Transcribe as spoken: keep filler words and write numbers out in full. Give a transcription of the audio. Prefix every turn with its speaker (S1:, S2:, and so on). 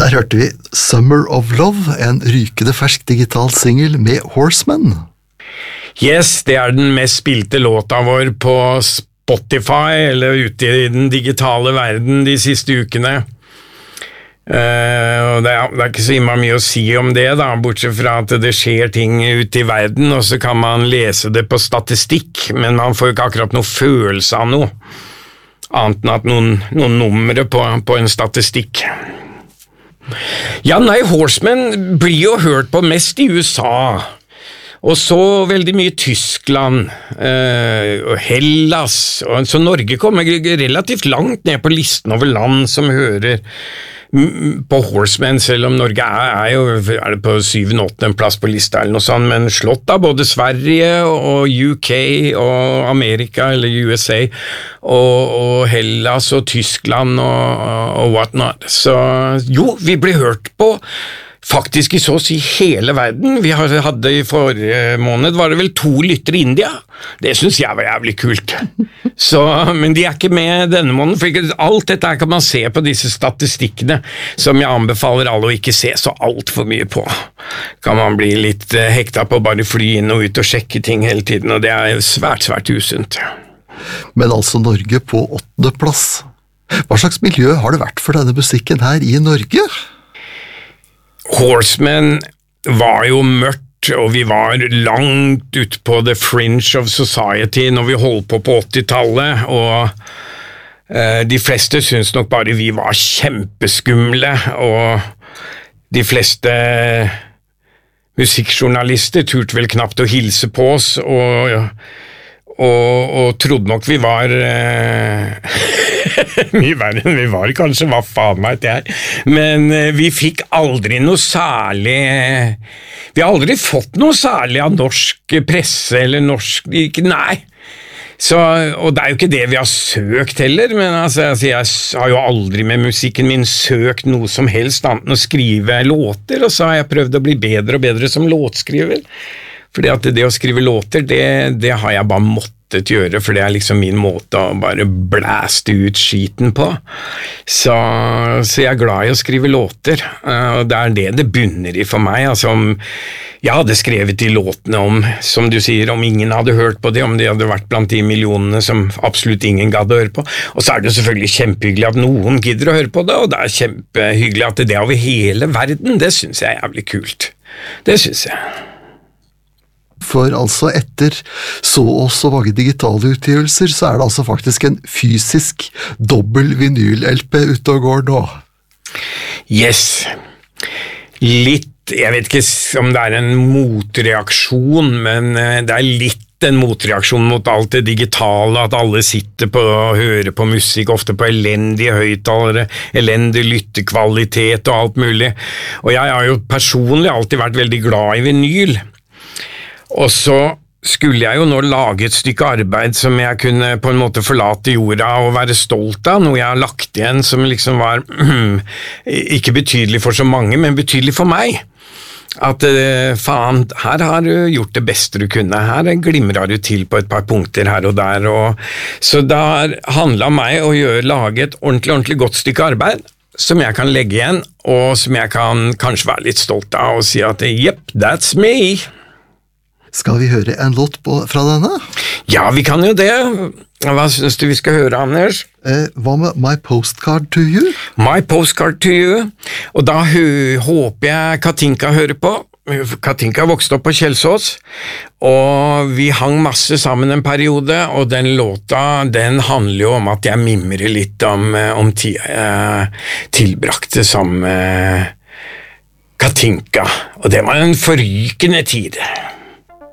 S1: Der hørte vi Summer of Love, en rykende fersk digital single med Horsemen.
S2: Yes, det er den mest spilte låta vår på Spotify, eller ute i den digitale verden de siste ukene. Uh, og det er, det er ikke så immer mye å si om det da, bortsett fra at det skjer ting ute i verden, og så kan man lese det på statistikk, men man får ikke akkurat noe følelse av noe, annet enn at noen, noen numre på, på en statistikk. Ja, nei, Horsemen blir jo hørt på mest i U S A, og så veldig mye Tyskland, uh, og Hellas, og så Norge kommer relativt langt ned på listen over land som hører på Horsemen, selv om Norge er, er jo er det på syvende, åttende plass på lista eller noe sånt, men slått av både Sverige og U K og Amerika eller U S A og, og Hellas og Tyskland og, og whatnot. Så jo, vi blir hørt på faktisk i så å si hele verden. Vi hadde i forrige måned, var det vel to lytter i India. Det synes jeg var jævlig kult. Så, men de er ikke med denne måneden, for alt dette kan man se på disse statistikkene, som jeg anbefaler alle å ikke se så alt for mye på. Kan man bli litt hekta på å bare fly inn og ut og sjekke ting hele tiden, og det er svært, svært usunt.
S1: Men altså Norge på åttende plass. Hva slags miljø har det vært for denne musikken her i Norge?
S2: Horsemen var jo mørkt, og vi var langt ut på the fringe of society når vi holdt på på åttitallet, og eh, de fleste synes nok bare vi var kjempeskumle, og de fleste musikkjournalister turte vel knapt å hilse på oss, og, og, og trodde nok vi var eh, mye verre enn vi var, kanskje, hva faen meg det er, men eh, vi fikk aldri noe særlig, vi har aldri fått noe særlig av norsk presse, eller norsk, ikke, nei, så, og det er jo ikke det vi har søkt heller, men altså, altså, jeg har jo aldri med musikken min søkt noe som helst annet enn å skrive låter, og så har jeg prøvd å bli bedre og bedre som låtskriver, fordi at det å skrive låter, det, det har jeg bare måttet gjøre, for det er liksom min måte å bare blæste ut skiten på. Så, så jeg er glad i å skrive låter, og det er det det bunner i for meg. Altså om jeg hadde skrevet de låtene om, som du sier, om ingen hadde hørt på det, om de hadde vært blant de millionene som absolutt ingen gadd å høre på. Og så er det selvfølgelig kjempehyggelig at noen gidder å høre på det, og det er kjempehyggelig at det er over hele verden. Det synes jeg er jævlig kult. Det synes jeg.
S1: For altså etter så og så mange digitale utgivelser, så er det altså faktisk en fysisk dobbel vinyl-L P ute og går nå.
S2: Yes. Litt, jeg vet ikke om det er en motreaksjon, men det er litt en motreaksjon mot alt det digitale, at alle sitter på og hører på musikk, ofte på elendige høyttalere, elendig lyttekvalitet og alt mulig. Og jeg har jo personlig alltid vært veldig glad i vinyl. Og så skulle jeg jo nå lage et stykke arbeid som jeg kunne på en måte forlate jorda og være stolt av, noe jeg har lagt igjen som liksom var ikke betydelig for så mange, men betydelig for meg. At faen, her har du gjort det beste du kunne, her glimrer du til på et par punkter her og der, og så det handlet om meg å gjøre, lage et ordentlig, ordentlig godt stykke arbeid, som jeg kan legge igjen, og som jeg kan kanskje være litt stolt av og si at yep, that's me.
S1: Skal vi høre en låt på, fra denne?
S2: Ja, vi kan jo det. Hva synes du vi skal høre, Anders?
S1: Eh, hva med My Postcard to You?
S2: My Postcard to You. Og da håper jeg Katinka hører på. Katinka vokste opp på Kjelsås, og vi hang masse sammen en periode, og den låta, den handler jo om at jeg mimrer litt om, om tida jeg tilbrakte som Katinka, og det var en forrykende tid.